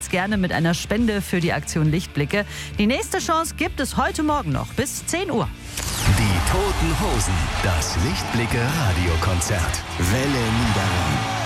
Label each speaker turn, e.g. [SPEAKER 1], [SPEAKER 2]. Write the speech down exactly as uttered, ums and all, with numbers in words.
[SPEAKER 1] jetzt gerne mit einer Spende für die Aktion Lichtblicke. Die nächste Chance gibt es heute Morgen noch bis zehn Uhr.
[SPEAKER 2] Die Toten Hosen, das Lichtblicke Radiokonzert. Welle Niederrhein.